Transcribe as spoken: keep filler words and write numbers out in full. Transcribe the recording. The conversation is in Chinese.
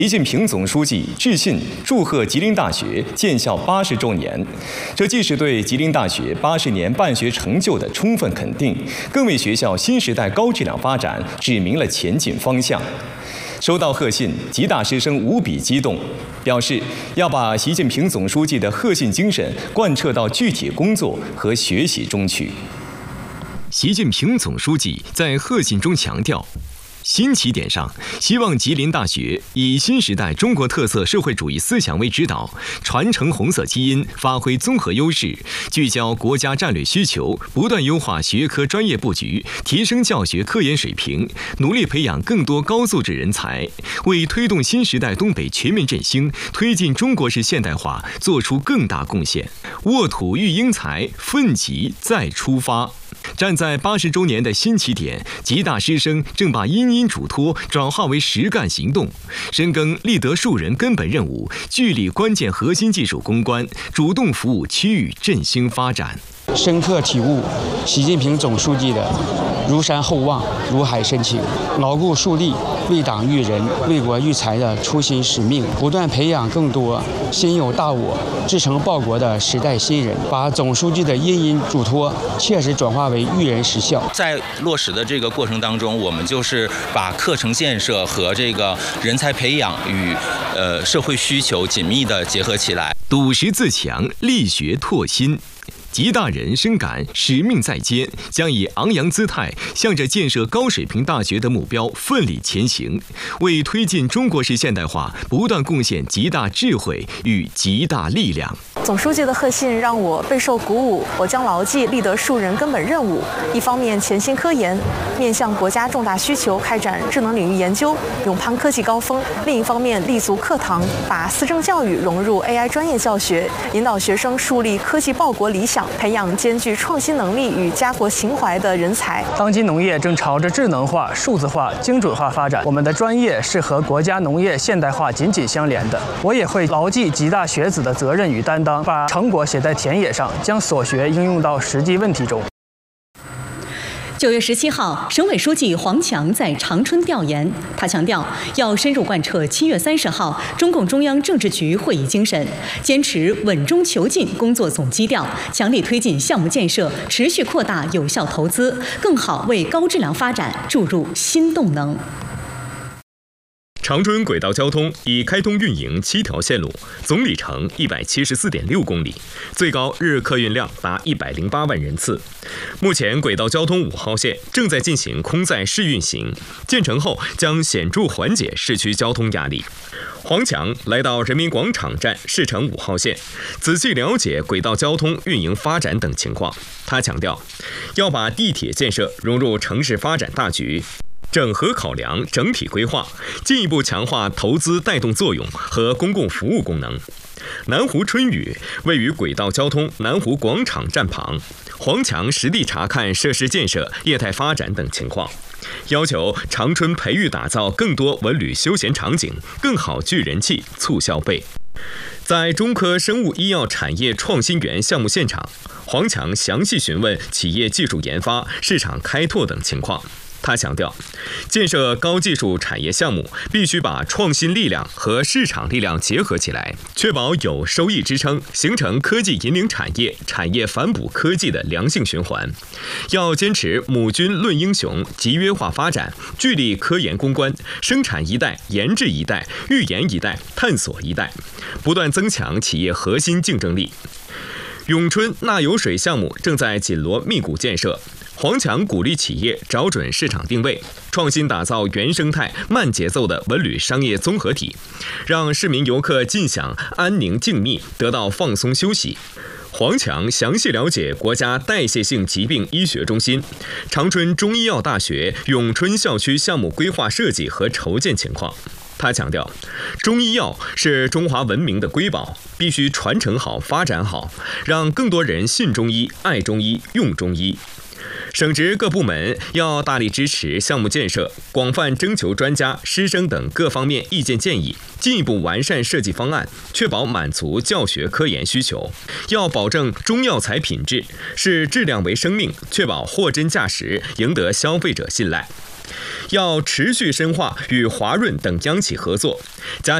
习近平总书记致信祝贺吉林大学建校八十周年，这既是对吉林大学八十年办学成就的充分肯定，更为学校新时代高质量发展指明了前进方向。收到贺信，吉大师生无比激动，表示要把习近平总书记的贺信精神贯彻到具体工作和学习中去。 习近平总书记在贺信中强调，新起点上，希望吉林大学以新时代中国特色社会主义思想为指导，传承红色基因，发挥综合优势，聚焦国家战略需求，不断优化学科专业布局，提升教学科研水平，努力培养更多高素质人才，为推动新时代东北全面振兴、推进中国式现代化做出更大贡献。沃土育英才，奋起再出发。站在八十周年的新起点，吉大师生正把因因嘱托转化为实干行动，深耕立德树人根本任务，聚力关键核心技术攻关，主动服务区域振兴发展。 深刻体悟习近平总书记的如山厚望、如海深情，牢固树立为党育人、为国育才的初心使命，不断培养更多心有大我、志成报国的时代新人，把总书记的因因嘱托切实转化为育人实效。 在落实的这个过程当中，我们就是把课程建设和这个人才培养与呃社会需求紧密地结合起来， 笃实自强，力学拓新。吉大人深感使命在肩，将以昂扬姿态向着建设高水平大学的目标奋力前行，为推进中国式现代化不断贡献极大智慧与极大力量。 总书记的贺信让我备受鼓舞，我将牢记立德树人根本任务，一方面潜心科研，面向国家重大需求开展智能领域研究，勇攀科技高峰；另一方面立足课堂，把思政教育融入 A I 专业教学，引导学生树立科技报国理想，培养兼具创新能力与家国情怀的人才。 当今农业正朝着智能化、数字化、精准化发展，我们的专业是和国家农业现代化紧紧相连的。我也会牢记吉大学子的责任与担当，把成果写在田野上，将所学应用到实际问题中。 九月十七号，省委书记黄强在长春调研，他强调要深入贯彻七月三十号中共中央政治局会议精神，坚持稳中求进工作总基调，强力推进项目建设，持续扩大有效投资，更好为高质量发展注入新动能。 长春轨道交通已开通运营七条线路，总里程一百七十四点六公里，最高日客运量达一百零八万人次。目前，轨道交通五号线正在进行空载试运行，建成后将显著缓解市区交通压力。黄强来到人民广场站试乘五号线，仔细了解轨道交通运营发展等情况。他强调，要把地铁建设融入城市发展大局，整合考量整体规划，进一步强化投资带动作用和公共服务功能。南湖春雨位于轨道交通南湖广场站旁，黄强实地查看设施建设、业态发展等情况，要求长春培育打造更多文旅休闲场景，更好聚人气、促消费。在中科生物医药产业创新园项目现场，黄强详细询问企业技术研发、市场开拓等情况。他强调，建设高技术产业项目必须把创新力量和市场力量结合起来，确保有收益支撑，形成科技引领产业、产业反哺科技的良性循环。要坚持母军论英雄、集约化发展，聚力科研攻关，生产一代、研制一代、预研一代、探索一代，不断增强企业核心竞争力。永春纳油水项目正在紧锣密鼓建设。黄强鼓励企业找准市场定位，创新打造原生态、慢节奏的文旅商业综合体，让市民游客尽享安宁静谧，得到放松休息。黄强详细了解国家代谢性疾病医学中心、长春中医药大学永春校区项目规划设计和筹建情况。他强调，中医药是中华文明的瑰宝，必须传承好、发展好，让更多人信中医、爱中医、用中医。省直各部门要大力支持项目建设，广泛征求专家、师生等各方面意见建议，进一步完善设计方案，确保满足教学科研需求。要保证中药材品质，视质量为生命，确保货真价实，赢得消费者信赖。 要持续深化与华润等央企合作，加